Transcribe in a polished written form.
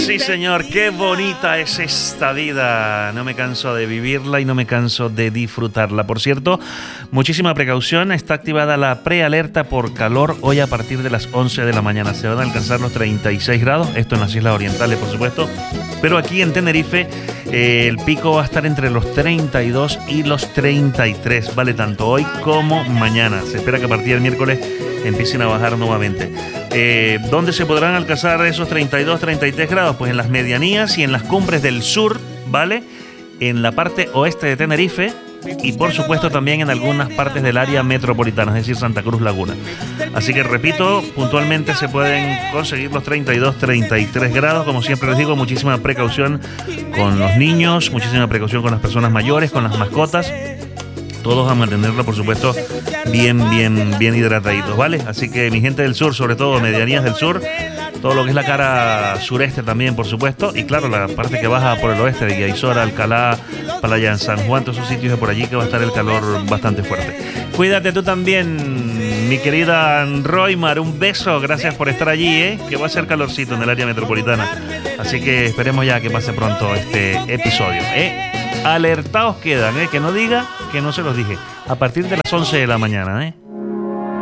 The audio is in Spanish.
Sí, señor, qué bonita es esta vida. No me canso de vivirla y no me canso de disfrutarla. Por cierto, muchísima precaución. Está activada la prealerta por calor hoy a partir de las 11 de la mañana. Se van a alcanzar los 36 grados. Esto en las Islas Orientales, por supuesto. Pero aquí en Tenerife el pico va a estar entre los 32 y los 33. Vale, tanto hoy como mañana. Se espera que a partir del miércoles empiecen a bajar nuevamente. ¿Dónde se podrán alcanzar esos 32, 33 grados? Pues en las medianías y en las cumbres del sur, ¿vale? En la parte oeste de Tenerife y por supuesto también en algunas partes del área metropolitana, es decir, Santa Cruz Laguna. Así que repito, puntualmente se pueden conseguir los 32, 33 grados. Como siempre les digo, muchísima precaución con los niños, muchísima precaución con las personas mayores, con las mascotas. Todos a mantenerlo, por supuesto, bien hidrataditos, ¿vale? Así que mi gente del sur, sobre todo medianías del sur, todo lo que es la cara sureste también, por supuesto, y claro, la parte que baja por el oeste de Guaisora, Alcalá, Playa en San Juan, todos esos sitios de por allí que va a estar el calor bastante fuerte. Cuídate tú también, mi querida Roymar, un beso, gracias por estar allí, que va a ser calorcito en el área metropolitana. Así que esperemos ya que pase pronto este episodio, Alertados quedan, que no diga que no se los dije. A partir de las 11 de la mañana,